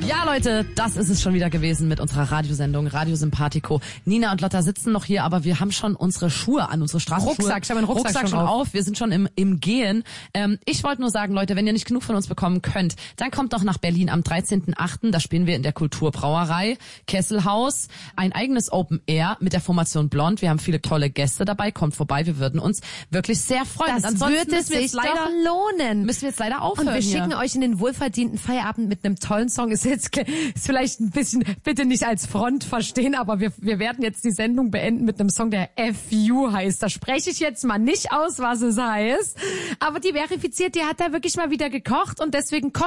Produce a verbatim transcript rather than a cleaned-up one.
Ja, Leute, das ist es schon wieder gewesen mit unserer Radiosendung Radio Sympathico. Nina und Lotta sitzen noch hier, aber wir haben schon unsere Schuhe an, unsere Straßenschuhe. Rucksack, ich habe meinen Rucksack, Rucksack schon auf. auf. Wir sind schon im, im Gehen. Ähm, ich wollte nur sagen, Leute, wenn ihr nicht genug von uns bekommen könnt, dann kommt doch nach Berlin am dreizehnten achten Da spielen wir in der Kulturbrauerei Kesselhaus. Ein eigenes Open Air mit der Formation Blond. Wir haben viele tolle Gäste dabei. Kommt vorbei, wir würden uns wirklich sehr freuen. Das Und ansonsten würde sich leider, doch lohnen. Müssen wir jetzt leider aufhören. Und wir hier. schicken euch in den wohlverdienten Feierabend mit einem tollen Song. Ist jetzt ist vielleicht ein bisschen, bitte nicht als Front verstehen, aber wir, wir werden jetzt die Sendung beenden mit einem Song, der F U heißt. Da spreche ich jetzt mal nicht aus, was es heißt. Aber die verifiziert, die hat da wirklich mal wieder gekocht und deswegen kommt